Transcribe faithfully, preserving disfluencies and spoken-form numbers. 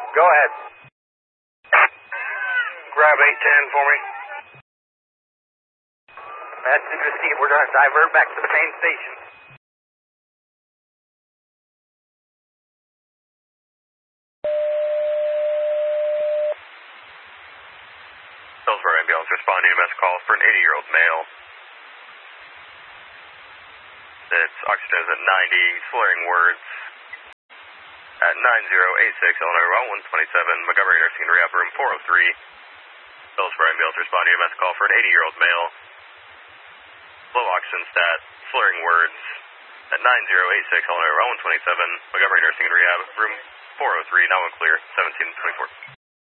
Go ahead. Grab eight ten for me. Message received. We're going to divert back to the main station. Hillsborough ambulance responding to E M S call for an eighty-year-old male. Its oxygen is at ninety, slurring words. At nine zero eight six, Illinois Route one twenty-seven, Montgomery Nursing and Rehab, room four oh three. Hillsborough ambulance responding to E M S call for an eighty-year-old male. Low oxygen stat, slurring words. At nine zero eight six, Illinois Route one twenty-seven, Montgomery Nursing and Rehab, room four oh three, now unclear, seventeen twenty-four.